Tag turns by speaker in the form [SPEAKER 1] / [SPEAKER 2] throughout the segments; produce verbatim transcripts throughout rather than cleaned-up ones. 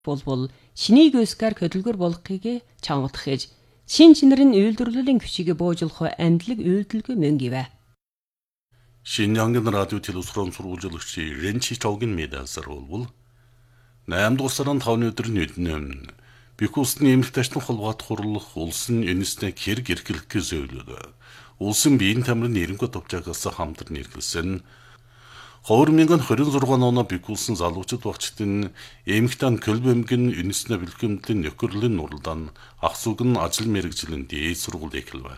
[SPEAKER 1] болбол шинийг өскар хөдөлгөр болгохыг чангадах гэж шин чинэрийн үйлдвэрлэлийн хүчийг боожулах амдлаг үйлдэлгүй мөнгөвэ.
[SPEAKER 2] Шинжангийн радио телевизрон сурвалжлагчид Ренчи Чоугийн медиасар болбол наймд сарын тавны өдрийн өднөм Бикусны эмэгтэйчдын холбоот хурлах улсын үнэснээ хэрэг эрхлэхээ зөвлөдө. Улсын биеийн тамирын нэрнгэ товчаагаас хамтар нэрхэлсэн хоёр мянган хорин зургаан оноо Бикусын залуучууд багчдын эмэгтэйн көлбөмгөн үнэснээ бэлгэмдлийн нөхөрлөлийн нуралдаан ахсуг нь ажил мэргэжлийн дээд сургууль эхэлвэ.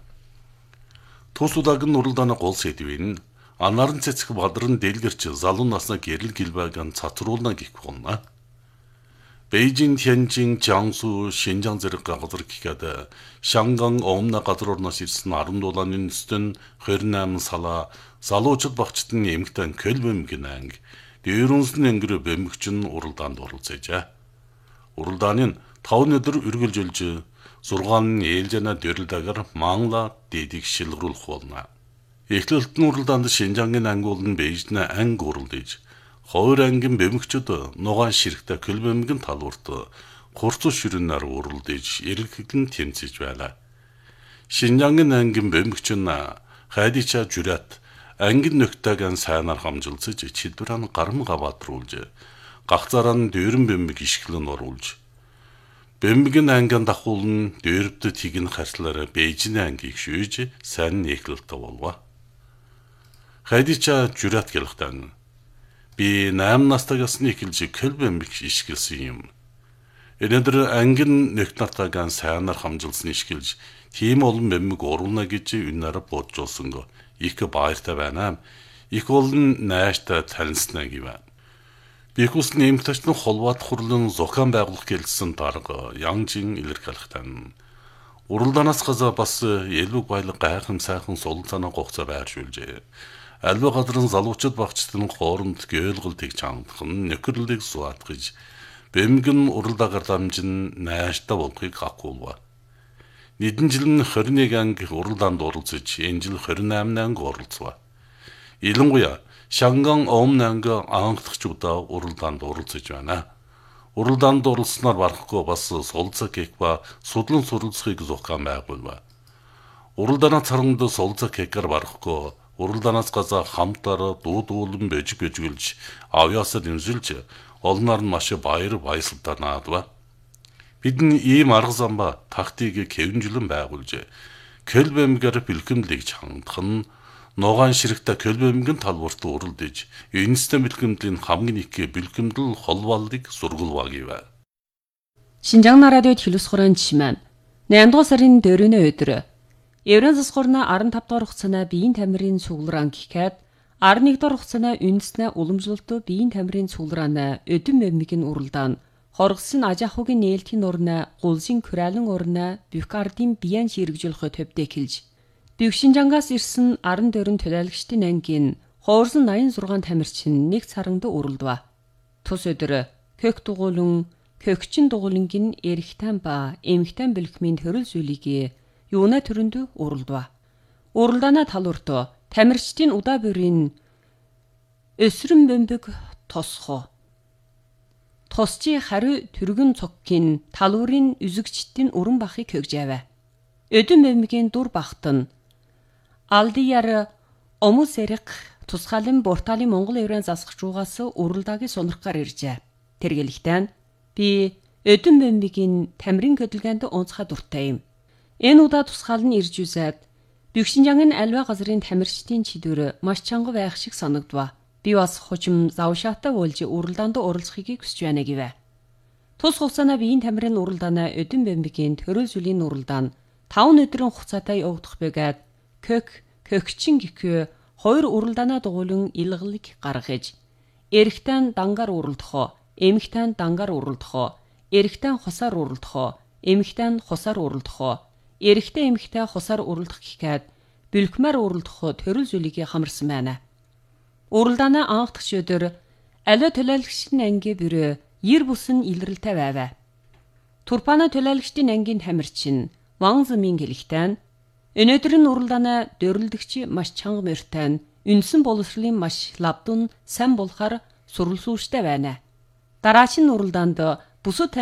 [SPEAKER 2] Тус удаагийн нуралдааны гол сэдвийн анарын цэцэг бадран дэлгэрч залуу насна гэрэл гэлбайгаан цацруулна гэх болно. Бээжин, Тяньжин, Jiangsu, Шинжаан зэрэг газар гэхэд Шанган Омна газруураас ирсэн арван дулааны үндэстэн двадцать восемь салаа залуучууд багчдын эмэгтэй көлбөмгөн анги дээрүнсэн ангэр бөмбөгч нь уралдаанд оролцоожээ. Уралдааны тавны өдөр үргэлжилж зургаан нь ээлжэнэ дөрөлдөгөр Манла дэдийг шилгэрүүлэх болно. Эхлэлт нь уралдаанд Шинжаангийн анги болон Бээжин анги уралдаж хоёр ангийн бөмбөгчд нугаан ширхтэ көлбөмгөн талуурт хурцуу ширүүнээр уралдаж эргэлгэн тэмцэж байлаа. Шинжаангийн ангийн бөмбөгч нь Хайдича Журат ангин нөхтэйгэн сайнаар хамжилцаж чидвэран гарам гаваатруулж гагцаараа нь дөрөн бөмбөг ишгэлэн оруулж бөмбөгийн ангин дахуулн дөрөвдөд хигэн харслаараа Бээжин ангийг шүүж сайн нэхлэлтэй болов. Хайдича Журат гэлхтэн би восемь настайгаас нь эхэлж көлбөмбөг ишгэлсэн юм. Өнөөдөр ангин нөхд нартайгаан сайнаар хамжилсан ишгэлж тийм олон бөмбөг уруулна гэж үнээр боджуулсанго их баяртай байна. Их олон найштай танилцна гэв. Бикусны эмэгтэйчдын холбоот хурлын зохион байгуулах гэлсэн дарга Янжин илэрхийлэхтэн уралдаанаас газар бас элбэг баялаг гайхам сайхан сул цанаа гогцоо байршуулжээ. Альва газрын залуучууд багчдын хооронд гэлгэлтийг чангадах нь нөхөрлөлийг суатгаж бөмбөгн уралдаагаар дамжин найштай болохыг хакуулва. Нэгэн жил нь двадцать один анги уралдаанд оролцож энэ жил двадцать восемь анги оролцов. Илэнгуяа Шанган Омна анги анхдагчудаа уралдаанд оролцож байна. Уралдаанд оролцсноор барахгүй бас сулцаг кекба судлан суралцахыг зохион байгуулва. Уралдааны царганд сулцаг кекээр барахгүй уралдаанаас газар хамтаар дуудуулан бэж бэжгэлж авьяасаа дэмжүүлж олноор нь маш баяр баясгалтай наадва. Бидний ийм арга замба тактикийг хэвнжлэн байгуулж көлбөмгөр бэлгэмдлийг чангадах нь нугаан ширхтэ көлбөмгөн талбарт уралдаж энэстэй бэлгэмдлийн хамгийн их бэлгэмдэл холбоолыг сургуулва гэв.
[SPEAKER 1] Шинжаан радиод хэлсгорын чимэн восемь дугаар сарын дөрөвний өдөр Еврен засгорна арвантав дугаар хугацааны биеийн тамирын цугларан гэхэд арван нэг дугаар хугацааны үндэснээ уламжлалт биеийн тамирын цугларааны өдөн бөмбөгийн уралдаан хоргосын аж ахуйн нээлтийн урна гулсын Куралын урна Бюкардын биян ширгэжүүлэх төвдөө эхэлж Бюк Шинжаангаас ирсэн арван дөрвөн төлөөлөгчдийн ангийн хуурсан восемьдесят шесть тамирчин нэг царанд уралдав. Тус өдөр кök дугуулан көгчин дугуулангийн эрэгтэн ба эмэгтэн бэлгмийн төрөл зүйлийг юуна төрөнд уралдав. Уралдааны талуурт тамирчдын удаа бүрийн өсрөн бөмбөг тосхо. Тосчи хариу түргэн цоггийн талуурын үзэгчдийн уран бахыг хөгжээв. Өдөн бөмбөгийн дур багтан Алдияр Омусэрэг тусгаалan Борталын Монгол Еврен засагчуугаас уралдаагийн сонирхгаар иржээ. Тэргэлэгтэн би өдөн бөмбөгийн тамирын хөдөлгөөнд онцгой дуртай юм. Энэ удаа тусгаал нь ирж үзээд Бюк Шинжаангийн альва газрын тамирчдын чидвэр маш чанга байх шиг санагдав. Би бас хожим завшаатай болж уралдаанд оролцохыг хүсэж байна гэв. Тус хугацааны биеийн тамирын уралдааны өдөн бөмбөгийн төрөл зүйлийн уралдаан таван өдрийн хугацаатай явагдах бөгөөд кök көгчин гэхүү хоёр уралдаанаа дугуулan илгалыг гаргаж эрэгтэн дангаар уралдахоо, эмэгтэн дангаар уралдахоо, эрэгтэн хосаар уралдахоо, эмэгтэн хосаар уралдахоо, эрэгтэн эмэгтэй хосаар уралдах гэхэд бэлгмээр уралдахоо төрөл зүйлийг хамарсан байна. Уралдааны анхдагч өдөр аливаа төлөөлөгчдийн анги бүрөө ер бусан илрэлтэй байв. Турпаны төлөөлөгчдийн ангийн тамирчин Ван Змин гэлэгтэн өнөөдөр нь уралдааны дөрлөлөгч маш чанга мөртэй үндсэн боловсролын маш лавдун сайн болохаар сурвалжуулжтай байна. Дараач нь уралдаанд бусад